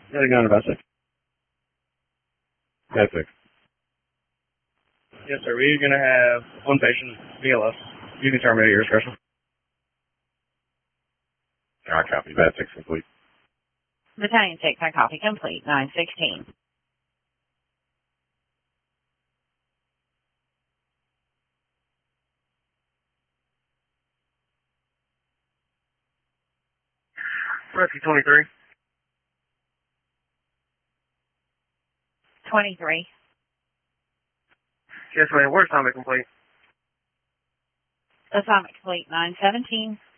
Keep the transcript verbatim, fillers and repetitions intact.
Heading on about six. That's six. Yes, sir. We're going to have one patient, B L S. You can terminate your discretion. I copy. Bad six complete. Battalion six, I copy complete. nine sixteen. Rescue twenty-three. twenty-three. Yes, ma'am. Where's assignment complete? Assignment complete. nine seventeen.